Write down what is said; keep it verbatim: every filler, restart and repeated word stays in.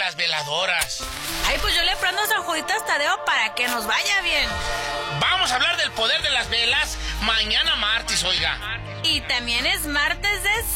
las veladoras. Ay, pues yo le prendo San Juditas Tadeo para que nos vaya bien. Vamos a hablar del poder de las velas mañana martes, oiga. Y también es martes de